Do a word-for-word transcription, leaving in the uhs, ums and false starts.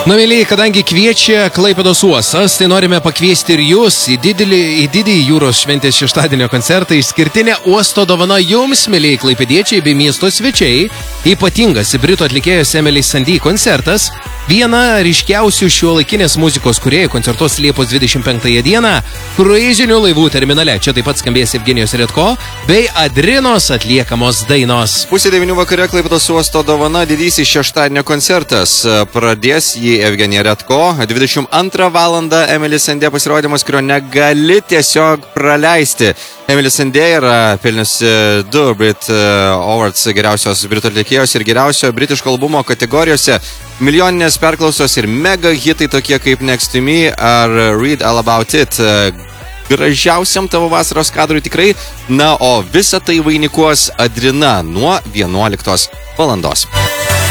Na, mėlyje, kadangi kviečia Klaipėdos uostas, tai norime pakviesti ir jūs į didelį, į didįjį jūros šventės šeštadienio koncertą. Išskirtinė uosto dovana jums, mėlyje klaipėdiečiai bei miesto svečiai. Ypatingas Britų atlikėjos Emily Sandé koncertas. Viena ryškiausių šiuolaikinės muzikos kūrėjų koncertuos Liepos dvidešimt penktąją dieną kruizinių laivų terminale. Čia taip pat skambės Evgenijos Redko bei Adrinos atliekamos dainos. Pusė devynių vakare Klaipėdos uosto dovana didysis šeštadienio koncertas. Pradės jį Evgenija Redko. dvidešimt antrą valandą Emily Sandé pasirodymas, kurio negali tiesiog praleisti. Emily Sandé yra pelniusi du Brit Awards geriausios Britų atlikėjos ir geriausio britiško albumo kategorijose. Milijoninės perklausos ir mega hitai tokie kaip Next to Me ar Read All About It. Gražiausiam tavo vasaros kadrui tikrai. Na, o visą tai vainikuos Adrina nuo vienuoliktos valandos.